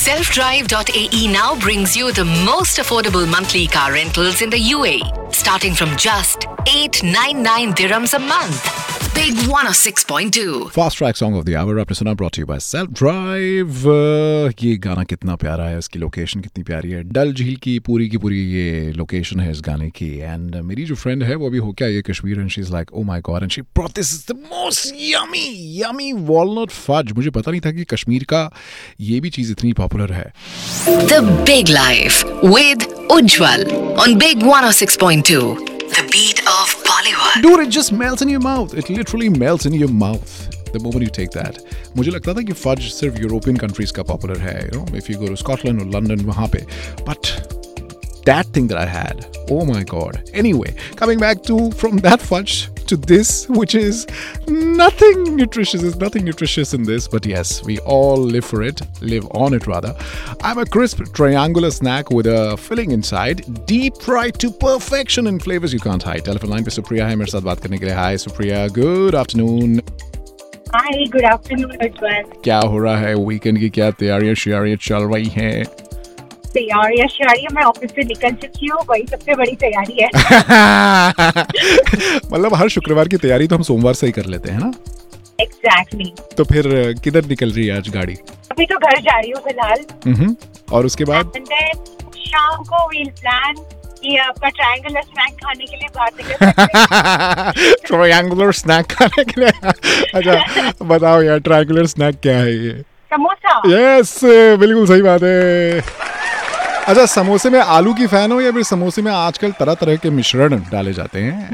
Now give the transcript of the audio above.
Selfdrive.ae now brings you the most affordable monthly car rentals in the UAE, starting from just 899 dirhams a month. Big 106.2. Fast track song of the our आपने सुना, brought you by self drive. ये गाना कितना प्यारा है, इसकी location कितनी प्यारी है। डल झील की पूरी ये लोकेशन है इस गाने की। एंड मेरी जो फ्रेंड है वो अभी होके आई है Kashmir, and she is like oh my God, and she brought this is the most yummy walnut fudge. मुझे पता नहीं था कि कश्मीर का ये भी चीज इतनी पॉपुलर है। The Big Life with Ujjwal on Big 106.2. The beat of Bollywood. Dude, it just melts in your mouth. It literally melts in your mouth the moment you take that. मुझे लगता था कि फज सिर्फ European countries का popular है, you know, if you go to Scotland or London वहाँ पे, but that thing that I had, oh my god. Anyway, coming back from that fudge to this, which is nothing nutritious. There's nothing nutritious in this, but yes, we all live on it rather. I'm a crisp triangular snack with a filling inside, deep fried to perfection in flavors you can't hide. Telephone line पे सुप्रिया है मेरे साथ बात करने के लिए। Hi Supriya, good afternoon. Hi, good afternoon, Ujjwal. क्या हो रहा है? वीकेंड की क्या तैयारियां चल रही हैं? तैयारियां मैं ऑफिस से निकल चुकी हूँ, वही सबसे बड़ी तैयारी है। मतलब हर शुक्रवार की तैयारी तो हम सोमवार से ही कर लेते हैं ना? Exactly. तो फिर किधर निकल रही है आज गाड़ी? अभी तो घर जा रही हूँ फिलहाल। और उसके बाद? And then शाम को we'll plan कि आपका ट्रायंगुलर स्नैक खाने के लिए बाहर निकल। ट्रायंगुलर स्नैक खाने के लिए? अच्छा बताओ यार, ट्रायंगुलर स्नैक क्या है ये? समोसा। यस, बिल्कुल सही बात है। अच्छा, समोसे में आलू की फैन हो या फिर समोसे में आजकल तरह तरह के मिश्रण डाले जाते हैं?